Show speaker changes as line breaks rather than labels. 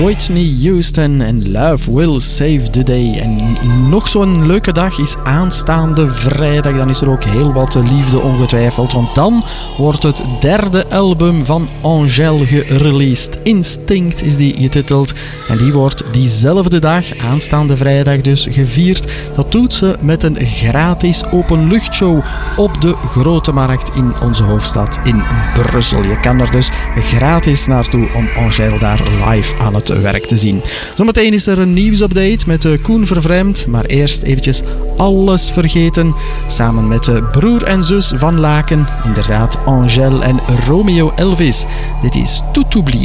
Whitney Houston en Love Will Save the Day. En nog zo'n leuke dag is aanstaande vrijdag. Dan is er ook heel wat liefde ongetwijfeld. Want dan wordt het derde album van Angèle gereleased. Instinct is die getiteld. En die wordt diezelfde dag, aanstaande vrijdag dus, gevierd. Dat doet ze met een gratis openluchtshow op de Grote Markt in onze hoofdstad in Brussel. Je kan er dus gratis naartoe om Angèle daar live aan het werk te zien. Zometeen is er een nieuwsupdate met Koen Vervreemd, maar eerst eventjes Alles Vergeten samen met broer en zus van Laken, inderdaad Angèle en Romeo Elvis. Dit is Tout oublié.